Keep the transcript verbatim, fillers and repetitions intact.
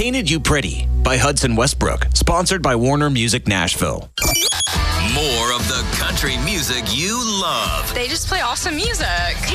Painted You Pretty by Hudson Westbrook, sponsored by Warner Music Nashville. More of the country music you love. They just play awesome music.